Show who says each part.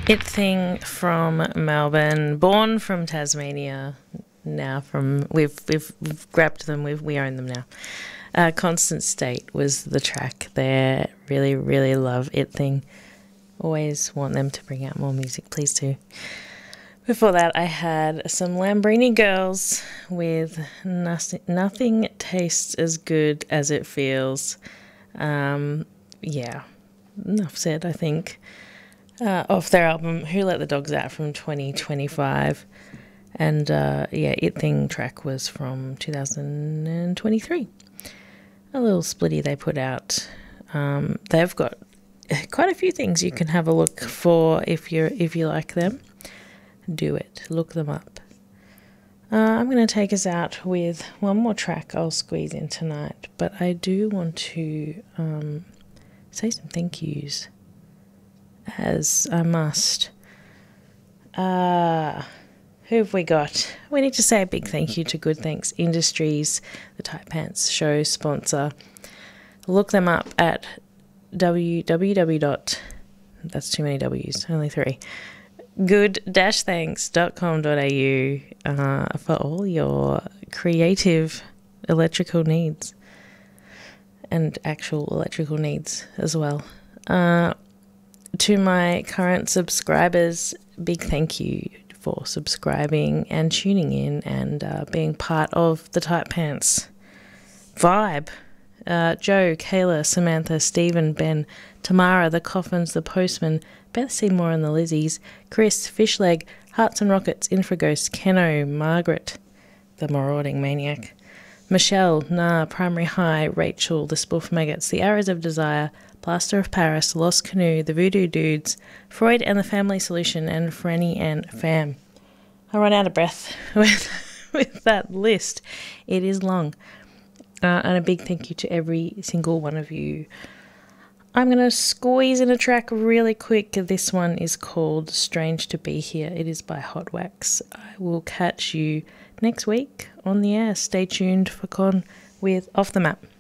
Speaker 1: It Thing from Melbourne, Born from Tasmania. Now we've grabbed them. We own them now. Constant State was the track there. Really, really love It Thing. Always want them to bring out more music. Please do. Before that, I had some Lambrini Girls with Nothing Tastes as Good as It Feels. Yeah, enough said, I think. Off their album Who Let the Dogs Out from 2025. And It Thing track was from 2023. A little splitty they put out. They've got quite a few things you can have a look for if you like them. Do it. Look them up. I'm going to take us out with one more track I'll squeeze in tonight, but I do want to say some thank yous, as I must. Who have we got? We need to say a big thank you to Good Thanks Industries, the Tight Pants show sponsor. Look them up at That's too many W's, only 3. good-thanks.com.au for all your creative electrical needs and actual electrical needs as well. To my current subscribers, big thank you for subscribing and tuning in and being part of the Tight Pants vibe. Joe, Kayla, Samantha, Stephen, Ben, Tamara, the Coffins, the Postman, Beth Seymour and the Lizzies, Chris, Fishleg, Hearts and Rockets, Infraghost, Keno, Margaret, the Marauding Maniac, Michelle, Primary High, Rachel, the Spoof Maggots, the Arrows of Desire, Plaster of Paris, Lost Canoe, the Voodoo Dudes, Freud and the Family Solution, and Franny and Fam. I run out of breath with that list. It is long. And a big thank you to every single one of you. I'm going to squeeze in a track really quick. This one is called Strange to Be Here. It is by Hot Wax. I will catch you next week on the air. Stay tuned for Con with Off the Map.